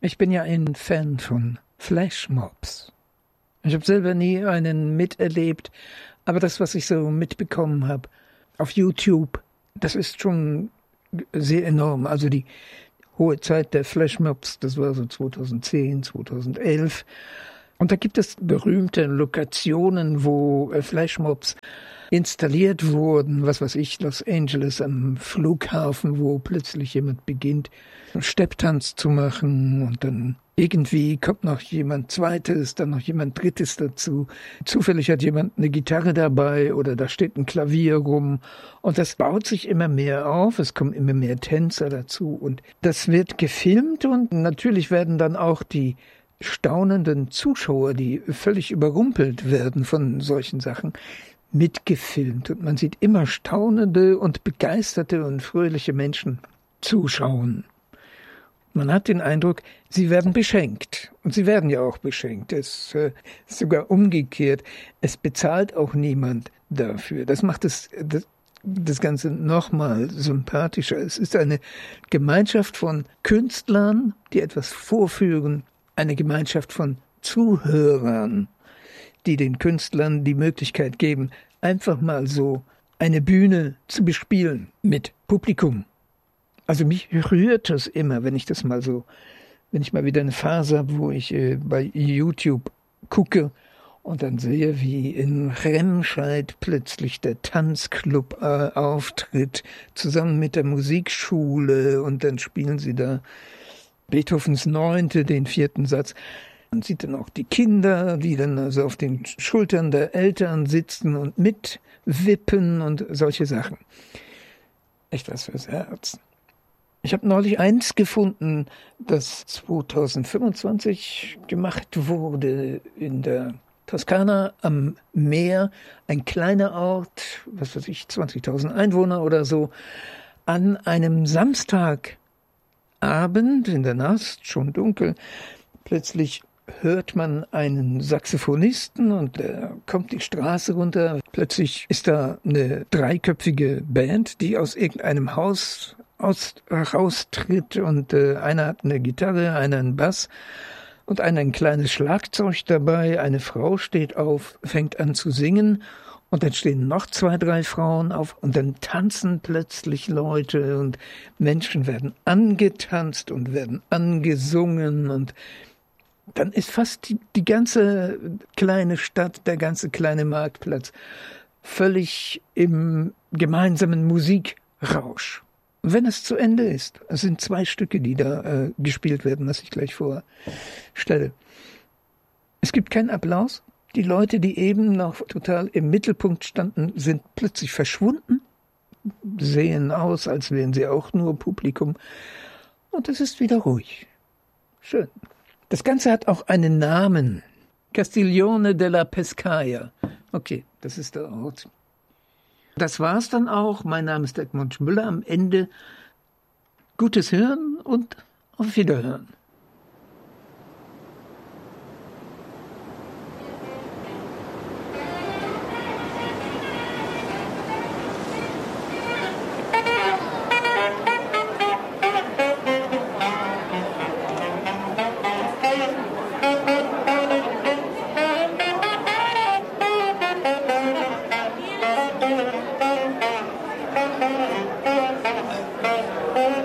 Ich bin ja ein Fan von Flashmobs. Ich habe selber nie einen miterlebt, aber das, was ich so mitbekommen habe auf YouTube, das ist schon sehr enorm. Also die hohe Zeit der Flashmobs, das war so 2010, 2011. Und da gibt es berühmte Lokationen, wo Flashmobs installiert wurden, was weiß ich, Los Angeles am Flughafen, wo plötzlich jemand beginnt, Stepptanz zu machen und dann irgendwie kommt noch jemand Zweites, dann noch jemand Drittes dazu. Zufällig hat jemand eine Gitarre dabei oder da steht ein Klavier rum und das baut sich immer mehr auf, es kommen immer mehr Tänzer dazu und das wird gefilmt und natürlich werden dann auch die staunenden Zuschauer, die völlig überrumpelt werden von solchen Sachen, mitgefilmt und man sieht immer staunende und begeisterte und fröhliche Menschen zuschauen. Man hat den Eindruck, sie werden beschenkt. Und sie werden ja auch beschenkt. Es ist sogar umgekehrt. Es bezahlt auch niemand dafür. Das macht das Ganze nochmal sympathischer. Es ist eine Gemeinschaft von Künstlern, die etwas vorführen, eine Gemeinschaft von Zuhörern, die den Künstlern die Möglichkeit geben, einfach mal so eine Bühne zu bespielen mit Publikum. Also mich rührt das immer, wenn ich mal wieder eine Phase habe, wo ich bei YouTube gucke und dann sehe, wie in Remscheid plötzlich der Tanzclub auftritt, zusammen mit der Musikschule und dann spielen sie da Beethovens 9., den 4. Satz. Man sieht dann auch die Kinder, die dann also auf den Schultern der Eltern sitzen und mitwippen und solche Sachen. Echt was fürs Herz. Ich habe neulich eins gefunden, das 2025 gemacht wurde in der Toskana am Meer. Ein kleiner Ort, was weiß ich, 20.000 Einwohner oder so, an einem Samstagabend in der Nacht, schon dunkel, plötzlich hört man einen Saxophonisten und der kommt die Straße runter. Plötzlich ist da eine dreiköpfige Band, die aus irgendeinem Haus raustritt und einer hat eine Gitarre, einer einen Bass und einer ein kleines Schlagzeug dabei. Eine Frau steht auf, fängt an zu singen und dann stehen noch 2, 3 Frauen auf und dann tanzen plötzlich Leute und Menschen werden angetanzt und werden angesungen und dann ist fast die ganze kleine Stadt, der ganze kleine Marktplatz völlig im gemeinsamen Musikrausch. Und wenn es zu Ende ist, es sind 2 Stücke, die da gespielt werden, was ich gleich vorstelle. Es gibt keinen Applaus. Die Leute, die eben noch total im Mittelpunkt standen, sind plötzlich verschwunden, sehen aus, als wären sie auch nur Publikum. Und es ist wieder ruhig. Schön. Das Ganze hat auch einen Namen. Castiglione della Pescaia. Okay, das ist der Ort. Das war's dann auch. Mein Name ist Edmund Müller. Am Ende gutes Hören und auf Wiederhören.